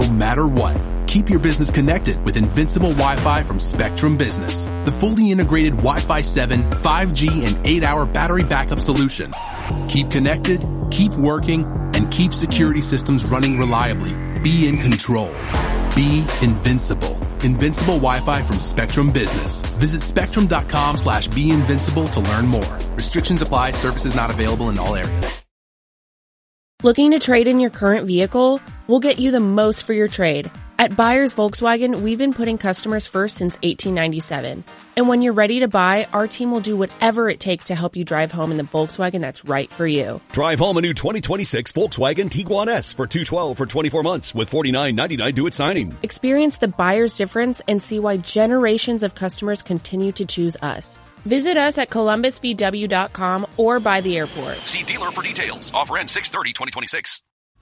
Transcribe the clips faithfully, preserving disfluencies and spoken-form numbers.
no matter what. Keep your business connected with Invincible Wi-Fi from Spectrum Business, the fully integrated Wi-Fi seven, five G, and eight hour battery backup solution. Keep connected, keep working, and keep security systems running reliably. Be in control. Be invincible. Invincible Wi-Fi from Spectrum Business. Visit spectrum.com slash be invincible to learn more. Restrictions apply. Services not available in all areas. Looking to trade in your current vehicle? We'll get you the most for your trade. At Buyers Volkswagen, we've been putting customers first since eighteen ninety-seven. And when you're ready to buy, our team will do whatever it takes to help you drive home in the Volkswagen that's right for you. Drive home a new twenty twenty-six Volkswagen Tiguan S for two hundred twelve dollars for twenty-four months with forty-nine ninety-nine due at signing. Experience the buyer's difference and see why generations of customers continue to choose us. Visit us at columbus v w dot com or by the airport. See dealer for details. Offer ends six thirty twenty twenty-six.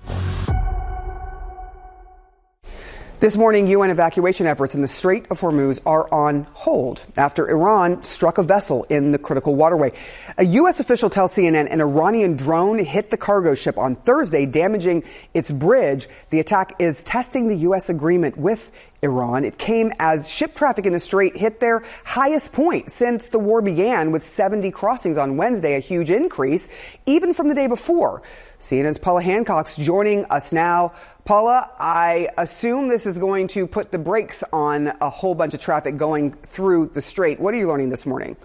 This morning, U N evacuation efforts in the Strait of Hormuz are on hold after Iran struck a vessel in the critical waterway. A U S official tells C N N an Iranian drone hit the cargo ship on Thursday, damaging its bridge. The attack is testing the U S agreement with Iran. It came as ship traffic in the Strait hit their highest point since the war began, with seventy crossings on Wednesday, a huge increase even from the day before. C N N's Paula Hancock's joining us now. Paula, I assume this is going to put the brakes on a whole bunch of traffic going through the Strait. What are you learning this morning?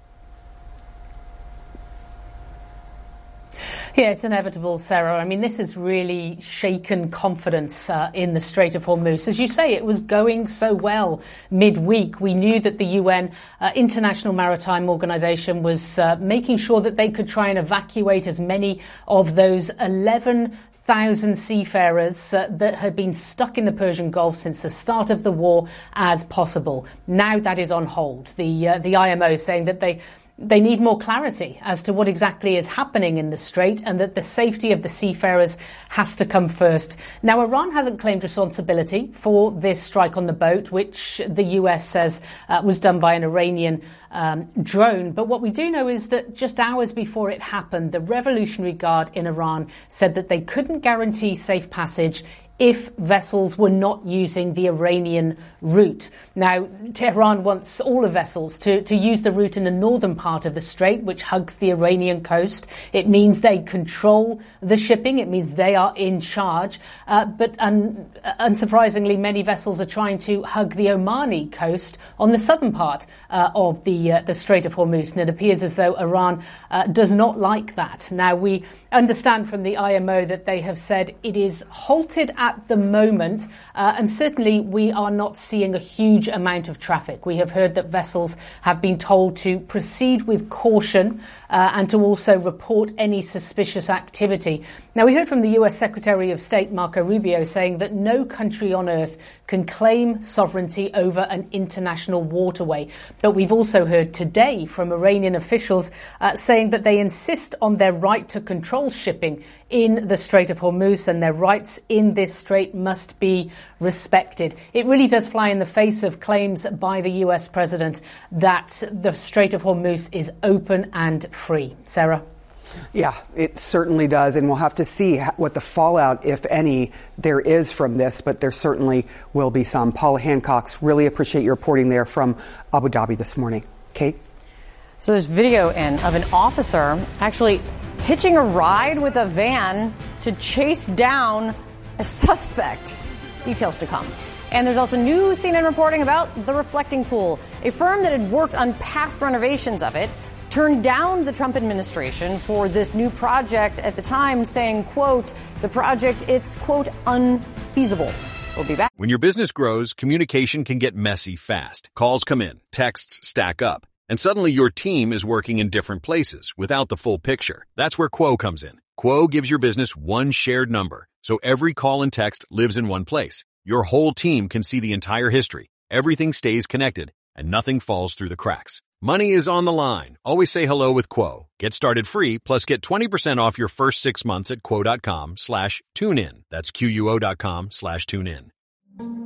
Yeah, it's inevitable, Sarah. I mean, this has really shaken confidence uh, in the Strait of Hormuz. As you say, it was going so well midweek. We knew that the U N uh, International Maritime Organization was uh, making sure that they could try and evacuate as many of those eleven thousand seafarers uh, that had been stuck in the Persian Gulf since the start of the war as possible. Now that is on hold. The uh, the I M O is saying that they They need more clarity as to what exactly is happening in the Strait, and that the safety of the seafarers has to come first. Now, Iran hasn't claimed responsibility for this strike on the boat, which the U S says uh, was done by an Iranian um, drone. But what we do know is that just hours before it happened, the Revolutionary Guard in Iran said that they couldn't guarantee safe passage if vessels were not using the Iranian route. Now, Tehran wants all the vessels to, to use the route in the northern part of the strait, which hugs the Iranian coast. It means they control the shipping. It means they are in charge. Uh, but un, unsurprisingly, many vessels are trying to hug the Omani coast on the southern part uh, of the uh, the Strait of Hormuz. And it appears as though Iran uh, does not like that. Now, we understand from the I M O that they have said it is halted at the moment, uh, and certainly we are not seeing a huge amount of traffic. We have heard that vessels have been told to proceed with caution uh, and to also report any suspicious activity. Now, we heard from the U S Secretary of State Marco Rubio saying that no country on earth can claim sovereignty over an international waterway. But we've also heard today from Iranian officials uh, saying that they insist on their right to control shipping in the Strait of Hormuz, and their rights in this strait must be respected. It really does fly in the face of claims by the U S president that the Strait of Hormuz is open and free. Sarah? Yeah, it certainly does, and we'll have to see what the fallout, if any, there is from this, but there certainly will be some. Paula Hancock, really appreciate your reporting there from Abu Dhabi this morning. Kate? So there's video in of an officer actually hitching a ride with a van to chase down a suspect. Details to come. And there's also new C N N reporting about the Reflecting Pool, a firm that had worked on past renovations of it, turned down the Trump administration for this new project at the time, saying, quote, the project, it's, quote, unfeasible. We'll be back. When your business grows, communication can get messy fast. Calls come in, texts stack up, and suddenly your team is working in different places without the full picture. That's where Quo comes in. Quo gives your business one shared number, so every call and text lives in one place. Your whole team can see the entire history. Everything stays connected, and nothing falls through the cracks. Money is on the line. Always say hello with Quo. Get started free, plus get twenty percent off your first six months at quo.com slash tune in. That's Q U O dot com slash tune in.